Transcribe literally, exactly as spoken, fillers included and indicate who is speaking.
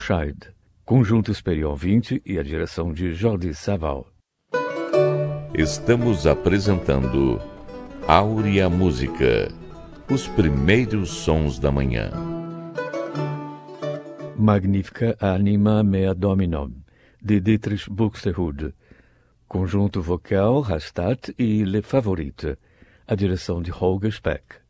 Speaker 1: Scheid, conjunto superior vinte e a direção de Jordi Savall.
Speaker 2: Estamos apresentando Áurea Música, os primeiros sons da manhã.
Speaker 1: Magnifica Anima Mea Dominum, de Dietrich Buxtehude. Conjunto vocal Rastatt e Le Favorite, a direção de Holger Speck.